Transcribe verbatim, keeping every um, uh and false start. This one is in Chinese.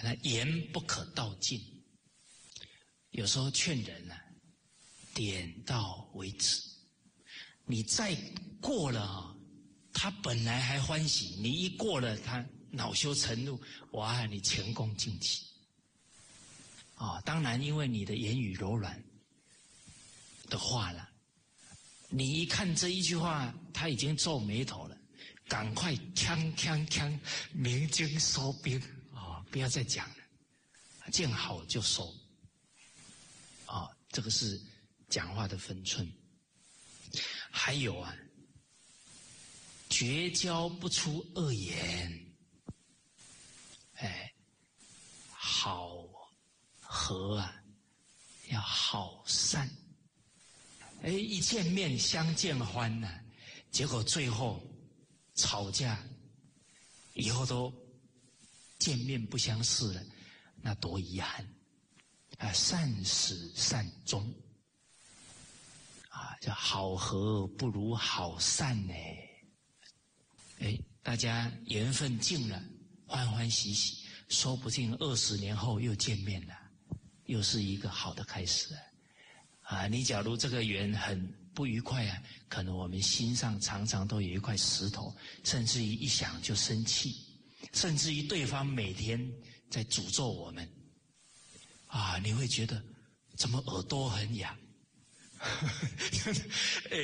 那言不可道尽。有时候劝人啊，点到为止。你再过了啊，他本来还欢喜，你一过了，他恼羞成怒，哇，你前功尽弃。啊、哦，当然，因为你的言语柔软的话了，你一看这一句话，他已经皱眉头了，赶快锵锵锵，鸣金收兵啊、哦！不要再讲了，见好就收啊、哦！这个是讲话的分寸。还有啊，绝交不出恶言，哎，好和啊，要好善。哎，一见面相见欢呐、啊，结果最后吵架，以后都见面不相识了，那多遗憾啊！善始善终啊，叫好合不如好散呢。哎，大家缘分尽了，欢欢喜喜，说不定二十年后又见面了，又是一个好的开始啊！啊，你假如这个缘很不愉快啊，可能我们心上常常都有一块石头，甚至于一想就生气，甚至于对方每天在诅咒我们，啊，你会觉得怎么耳朵很痒？哎，